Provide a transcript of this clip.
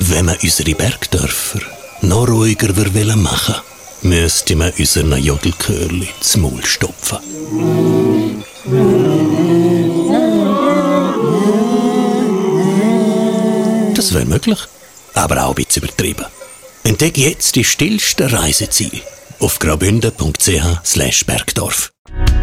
Wenn man unsere Bergdörfer noch ruhiger machen wollte, müsste man unseren Jodelchörli das Maul stopfen. Das wäre möglich, aber auch ein bisschen übertrieben. Entdecke jetzt die stillsten Reiseziele auf graubünden.ch/Bergdorf.